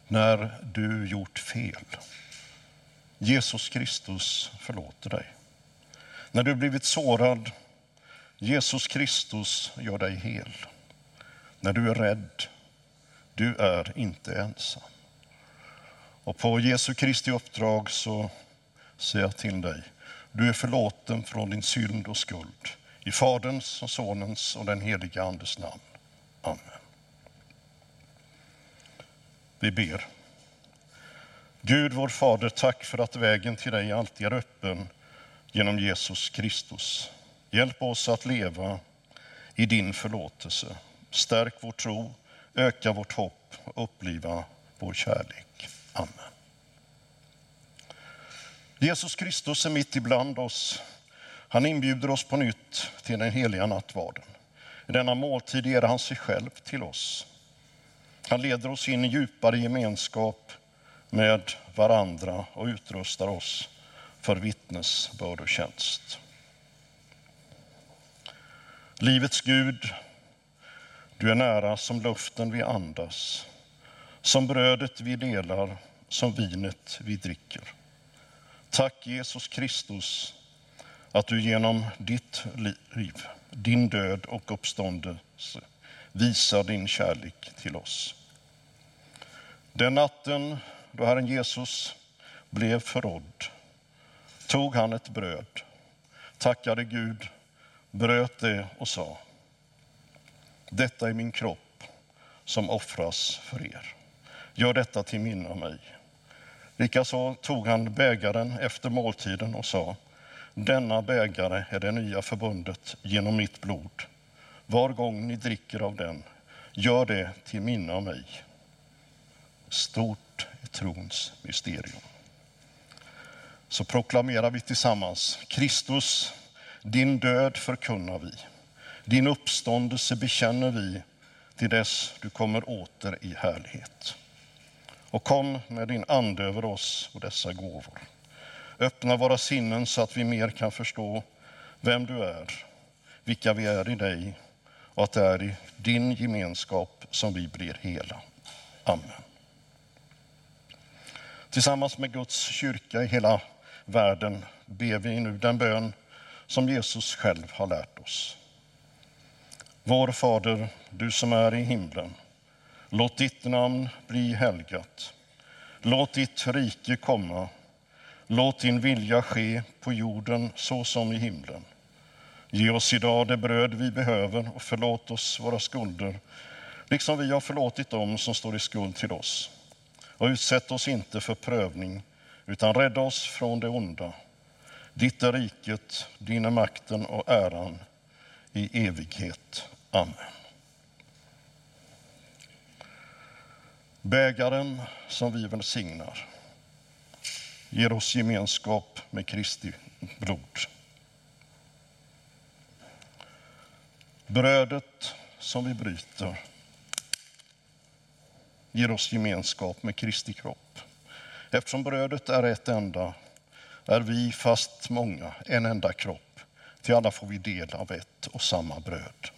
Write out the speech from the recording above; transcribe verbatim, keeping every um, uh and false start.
när du gjort fel. Jesus Kristus förlåter dig. När du blivit sårad, Jesus Kristus gör dig hel. När du är rädd, du är inte ensam. Och på Jesu Kristi uppdrag så säger jag till dig, du är förlåten från din synd och skuld. I Faderns och Sonens och den heliga Andes namn. Amen. Vi ber. Gud vår Fader, tack för att vägen till dig alltid är öppen genom Jesus Kristus. Hjälp oss att leva i din förlåtelse. Stärk vår tro, öka vårt hopp och uppliva vår kärlek. Amen. Jesus Kristus är mitt ibland oss. Han inbjuder oss på nytt till den heliga nattvarden. I denna måltid ger han sig själv till oss. Han leder oss in i djupare gemenskap med varandra och utrustar oss för vittnesbörd och tjänst. Livets Gud, du är nära som luften vi andas, som brödet vi delar, som vinet vi dricker. Tack Jesus Kristus att du genom ditt liv, din död och uppståndelse visar din kärlek till oss. Den natten då Herren Jesus blev förrådd tog han ett bröd, tackade Gud, bröt det och sa: detta är min kropp som offras för er. Gör detta till minne av mig. Likaså tog han bägaren efter måltiden och sa: denna bägare är det nya förbundet genom mitt blod. Var gång ni dricker av den, gör det till minne av mig. Stort är trons mysterium. Så proklamerar vi tillsammans: Kristus, din död förkunnar vi. Din uppståndelse bekänner vi till dess du kommer åter i härlighet. Och kom med din ande över oss och dessa gåvor. Öppna våra sinnen så att vi mer kan förstå vem du är, vilka vi är i dig och att det är i din gemenskap som vi blir hela. Amen. Tillsammans med Guds kyrka i hela världen ber vi nu den bön som Jesus själv har lärt oss. Vår Fader, du som är i himlen, låt ditt namn bli helgat. Låt ditt rike komma. Låt din vilja ske på jorden så som i himlen. Ge oss idag det bröd vi behöver och förlåt oss våra skulder, liksom vi har förlåtit dem som står i skuld till oss. Och utsätt oss inte för prövning, utan rädda oss från det onda. Ditt är riket, din är makten och äran i evighet. Amen. Bägaren som vi välsignar ger oss gemenskap med Kristi blod. Brödet som vi bryter ger oss gemenskap med Kristi kropp. Eftersom brödet är ett enda är vi fast många en enda kropp. Till alla får vi del av ett och samma bröd.